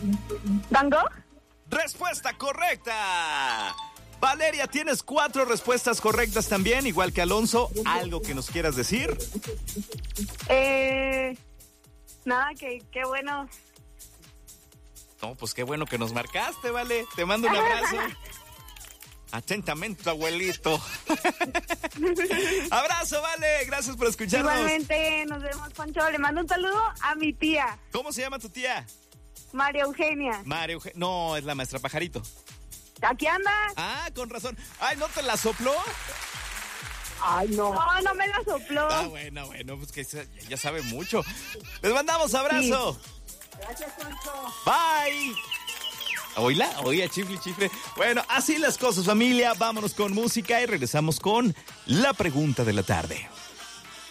¿Van Gogh? Respuesta correcta. Valeria, tienes 4 respuestas correctas también, igual que Alonso. ¿Algo que nos quieras decir? Nada, qué bueno. No, pues qué bueno que nos marcaste, Vale. Te mando un abrazo. Atentamente, tu abuelito. Abrazo, Vale. Gracias por escucharnos. Igualmente, nos vemos, Pancho. Le mando un saludo a mi tía, ¿Cómo se llama tu tía? María Eugenia. No, es la maestra Pajarito. ¿Aquí anda? Ah, con razón. Ay, ¿no te la sopló? Ay, no. No me la sopló. Ah, bueno, pues que ya sabe mucho. Les mandamos abrazo. Sí. Gracias, Pancho. Bye. Oía, chifle. Bueno, así las cosas, familia. Vámonos con música y regresamos con la pregunta de la tarde.